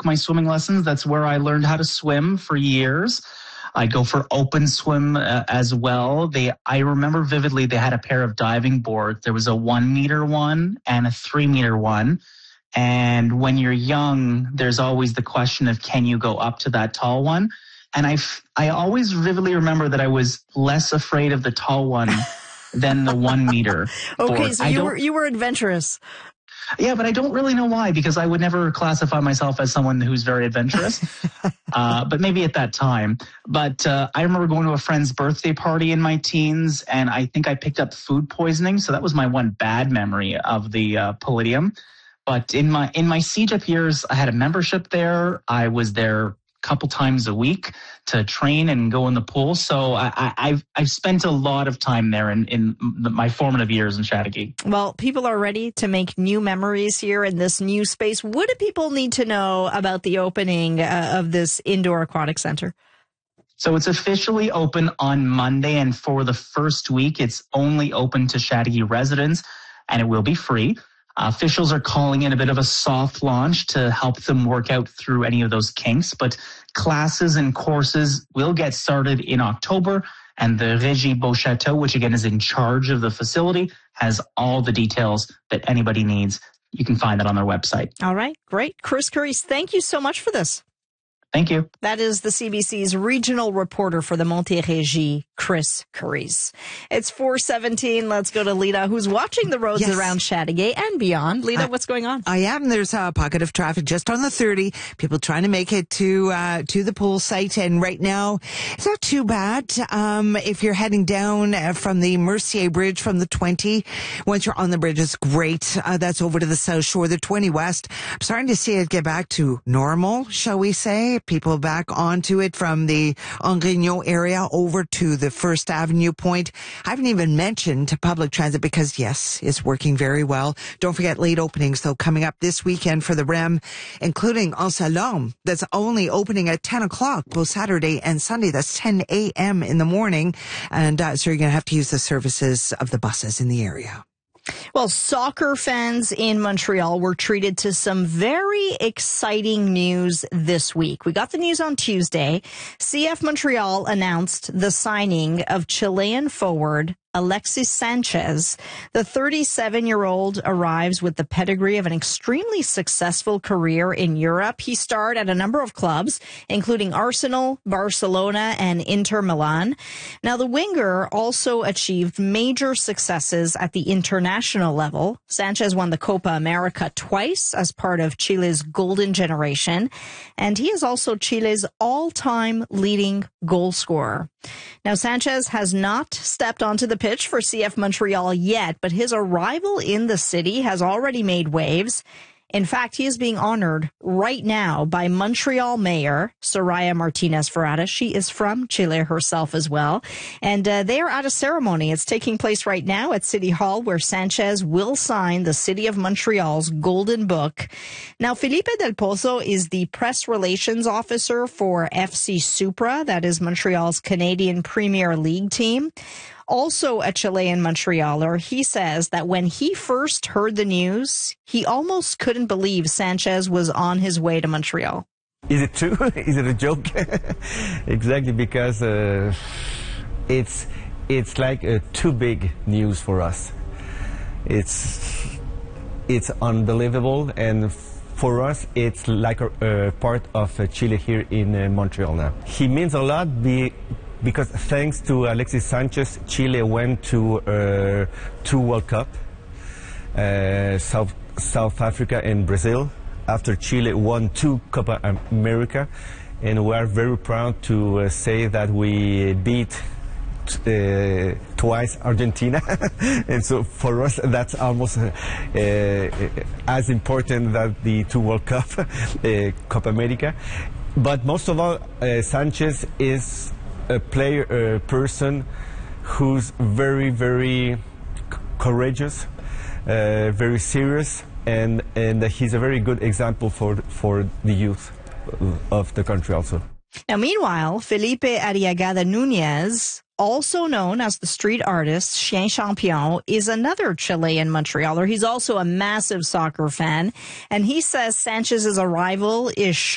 my swimming lessons. That's where I learned how to swim for years. I'd go for open swim as well. I remember vividly they had a pair of diving boards. There was a 1 meter one and a 3 meter one. And when you're young, there's always the question of, can you go up to that tall one? And I always vividly remember that I was less afraid of the tall one than the 1 meter Okay, board. so you were adventurous. Yeah, but I don't really know why, because I would never classify myself as someone who's very adventurous, but maybe at that time. But I remember going to a friend's birthday party in my teens, and I think I picked up food poisoning. So that was my one bad memory of the Palladium. But in my CEGEP years, I had a membership there. I was there couple times a week to train and go in the pool. So I've spent a lot of time there in my formative years in Chateauguay. Well, people are ready to make new memories here in this new space. What do people need to know about the opening of this indoor aquatic center? So it's officially open on Monday, and for the first week, it's only open to Chateauguay residents, and it will be free. Officials are calling it a bit of a soft launch to help them work out through any of those kinks, but classes and courses will get started in October, and the Régie Beauchâteau, which again is in charge of the facility, has all the details that anybody needs. You can find that on their website. All right, great. Chris Curries, thank you so much for this. Thank you. That is the CBC's regional reporter for the Montérégie, Chris Curries. It's 4:17. Let's go to Lita, who's watching the roads around Chateauguay and beyond. Lita, what's going on? I am. There's a pocket of traffic just on the 30. People trying to make it to the pool site. And right now, it's not too bad. If you're heading down from the Mercier Bridge from the 20, once you're on the bridge, it's great. That's over to the South Shore, the 20 West. I'm starting to see it get back to normal, shall we say. People back onto it from the Angrignon area over to the First Avenue point. I haven't even mentioned public transit because, yes, it's working very well. Don't forget late openings, though, coming up this weekend for the REM, including En Salon. That's only opening at 10 o'clock, both Saturday and Sunday. That's 10 a.m. in the morning. And so you're going to have to use the services of the buses in the area. Well, soccer fans in Montreal were treated to some very exciting news this week. We got the news on Tuesday. CF Montreal announced the signing of Chilean forward Alexis Sanchez. The 37-year-old arrives with the pedigree of an extremely successful career in Europe. He starred at a number of clubs, including Arsenal, Barcelona, and Inter Milan. Now, the winger also achieved major successes at the international level. Sanchez won the Copa America twice as part of Chile's golden generation, and he is also Chile's all-time leading goal scorer. Now, Sanchez has not stepped onto the pitch for CF Montreal yet, but his arrival in the city has already made waves. In fact, he is being honored right now by Montreal Mayor Soraya Martinez Ferrada. She is from Chile herself as well. And they are at a ceremony. It's taking place right now at City Hall, where Sanchez will sign the City of Montreal's Golden Book. Now, Felipe Del Pozo is the press relations officer for FC Supra. That is Montreal's Canadian Premier League team. Also a Chilean Montrealer, he says that when he first heard the news, he almost couldn't believe Sanchez was on his way to Montreal. Is it true? Is it a joke? Exactly, because it's like too big news for us. It's unbelievable, and for us, it's like a part of Chile here in Montreal now. He means a lot because thanks to Alexis Sanchez, Chile went to 2 World Cup, South Africa and Brazil. After Chile won 2 Copa America, and we are very proud to say that we beat twice Argentina. And so for us, that's almost as important as the 2 World Cup, Copa America. But most of all, Sanchez is a person who's very, very courageous, very serious, and he's a very good example for the youth of the country also. Now, meanwhile, Felipe Arriagada Nunez, also known as the street artist Chien Champion, is another Chilean Montrealer. He's also a massive soccer fan, and he says Sanchez's arrival is